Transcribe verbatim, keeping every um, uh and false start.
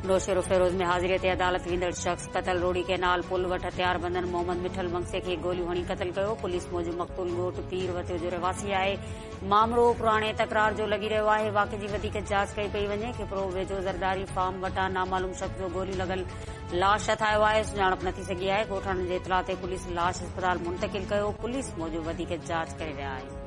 नौशेरो फेरोज़ में हाज़िरीअ ते अदालत वेंदड़ शख़्स क़तल रोड़ी कैनाल पुल वटि हथियार बंदन मोहम्मद मिठल मंगसे खे गोलियूं हणी क़तल कयो। पुलिस मूजिबि मक़तूल ॻोठ पीर वतियो जो रहिवासी आहे। मामिलो पुराणे तकरार जो लॻी रहियो आहे। वाक़े जी वधीक जांच कई पई वञे। खिपरो वेझो ज़रदारी फार्म वटां नामालूम शख़्स जो गोलियूं लॻल लाश हथायो आहे। सुञाणप नथी सघी आहे। ॻोठाणनि जे इतलाह ते पुलिस लाश अस्पताल मुंतक़िल कयो। पुलिस मूजिबि वधीक जांच करे रहिया आहिनि।